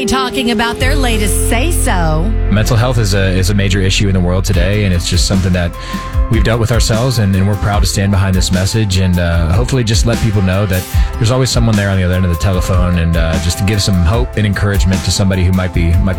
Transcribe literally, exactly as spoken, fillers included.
today talking about their latest Say So. Mental health is a is a major issue in the world today, and it's just something that we've dealt with ourselves, and, and we're proud to stand behind this message, and uh, hopefully just let people know that there's always someone there on the other end of the telephone, and uh, just to give some hope and encouragement to somebody who might be might be